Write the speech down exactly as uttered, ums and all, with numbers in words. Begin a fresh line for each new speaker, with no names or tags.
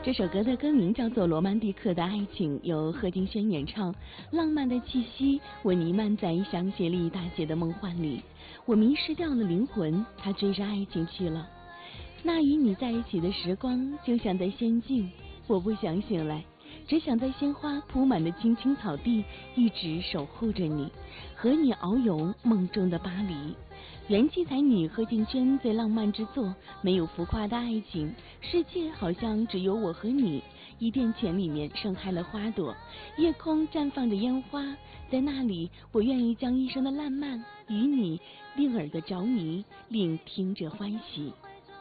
这首歌的歌名叫做《罗曼蒂克的爱情》，由贺金轩演唱。浪漫的气息，我弥漫在香榭丽大街的梦幻里，我迷失掉了灵魂，他追着爱情去了。那与你在一起的时光，就像在仙境，我不想醒来，只想在鲜花铺满的青青草地，一直守护着你，和你遨游梦中的巴黎。元气才女贺敬轩最浪漫之作，没有浮夸的爱情，世界好像只有我和你。伊甸泉里面盛开了花朵，夜空绽放着烟花，在那里我愿意将一生的烂漫与你，令耳的着迷，令听者欢喜。